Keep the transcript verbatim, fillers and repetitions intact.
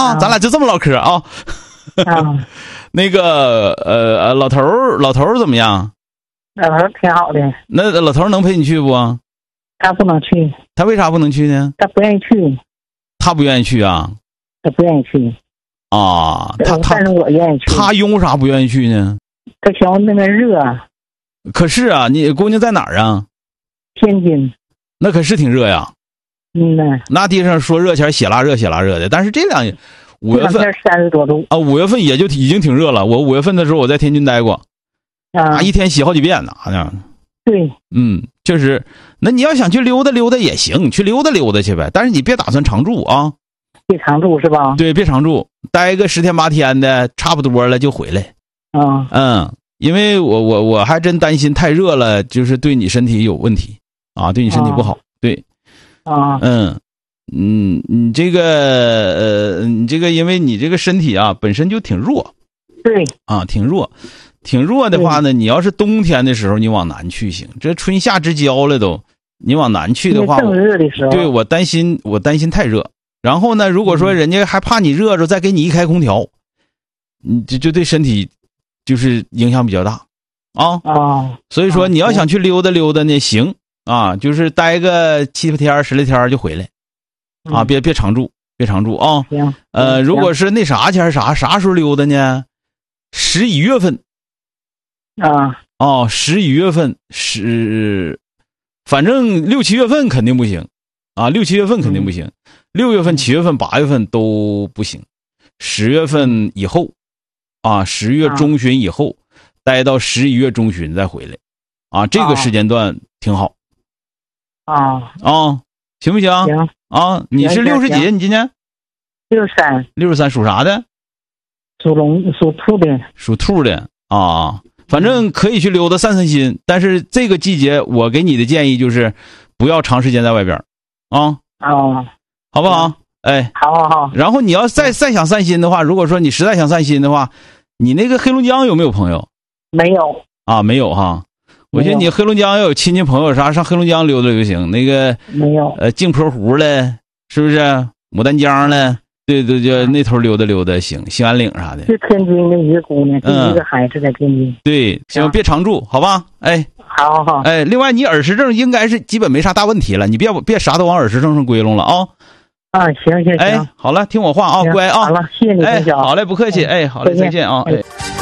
啊，咱俩就这么唠嗑啊。 啊， 那个呃老头儿老头儿怎么样？ 老头挺好的。 那老头儿能陪你去不？ 他不能去。 他为啥不能去呢？ 他不愿意去。 他不愿意去啊？ 他不愿意去。 啊，他他但是我愿意去。 他因为啥不愿意去呢？ 他嫌我那边热。 可是啊，你姑娘在哪儿啊？ 天津。 那可是挺热呀。 嗯呐。 那地上说热前血辣热血辣热的，但是这两五月份三十多度啊，五月份也就已经挺热了。我五月份的时候我在天津待过，啊，一天洗好几遍呢，好像。 对， 嗯，确实。那你要想去溜达溜达也行，去溜达溜达去呗，但是你别打算常住啊。 别常住是吧？ 对，别常住，待个十天八天的，差不多了就回来。 啊， 嗯，因为我我我还真担心太热了，就是对你身体有问题啊，对你身体不好。对， 啊， 嗯。嗯，你这个呃，你这个，因为你这个身体啊本身就挺弱， 对啊，挺弱，挺弱的话呢，你要是冬天的时候你往南去行，这春夏之交了都，你往南去的话， 正热的时候， 对我担心，我担心太热。然后呢，如果说人家还怕你热着，再给你一开空调，你就就对身体就是影响比较大啊啊。 所以说你要想去溜达溜达呢，行啊，就是待个七八天十来天就回来。啊，别别常住，别常住啊！ 行， 呃，如果是那啥前啥啥时候溜达呢？十一月份啊， 哦，十一月份十，反正六七月份肯定不行啊，六七月份肯定不行，六月份、七月份、八月份都不行，十月份以后啊，十月中旬以后，待到十一月中旬再回来啊，这个时间段挺好啊啊，行不行？ 行。 啊，你是六十几？你今年六十三， 六十三，属啥的？ 属龙，属兔的。 属兔的啊，反正可以去溜达散散心，但是这个季节我给你的建议就是不要长时间在外边啊。 哦， 好不好？哎， 好好好。 然后你要再再想散心的话，如果说你实在想散心的话，你那个黑龙江有没有朋友？ 没有啊，没有哈。我觉得你黑龙江要有亲戚朋友啥，上黑龙江溜达就行。那个没有， 呃，镜泊湖嘞，是不是？牡丹江嘞，对对，就那头溜达溜达行。兴安岭啥的。 是天津的一个姑娘，第一个孩子在天津。 对，行，别常住，好吧？哎， 好好好。 哎，另外你耳石症应该是基本没啥大问题了，你别别啥都往耳石症上归拢了啊。 啊，行行行。 哎，好了，听我话啊，乖啊。 好了，谢谢你， 哎，好嘞，不客气。哎，好嘞，再见啊。哎。